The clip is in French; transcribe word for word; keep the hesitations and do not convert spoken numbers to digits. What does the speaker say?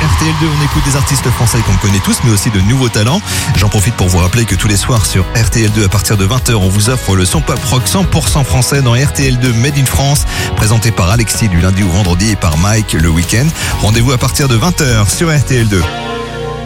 R T L deux, on écoute des artistes français qu'on connaît tous, mais aussi de nouveaux talents. J'en profite pour vous rappeler que tous les soirs sur R T L deux, à partir de vingt heures, on vous offre le son pop rock cent pour cent français dans R T L deux Made in France, présenté par Alexis du lundi au vendredi et par Mike le week-end. Rendez-vous à partir de vingt heures sur R T L deux.